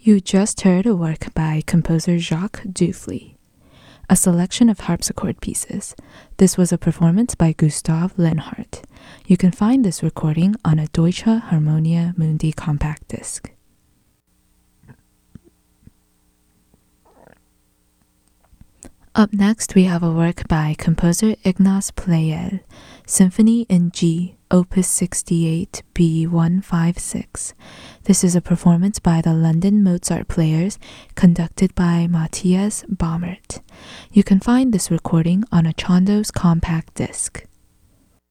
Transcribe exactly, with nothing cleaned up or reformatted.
You just heard a work by composer Jacques Dufley, a selection of harpsichord pieces. This was a performance by Gustav Lenhardt. You can find this recording on a Deutsche Harmonia Mundi compact disc. Up next, we have a work by composer Ignaz Pleyel, Symphony in G, Opus sixty-eight, B one fifty-six. This is a performance by the London Mozart Players, conducted by Matthias Baumert. You can find this recording on a Chandos compact disc.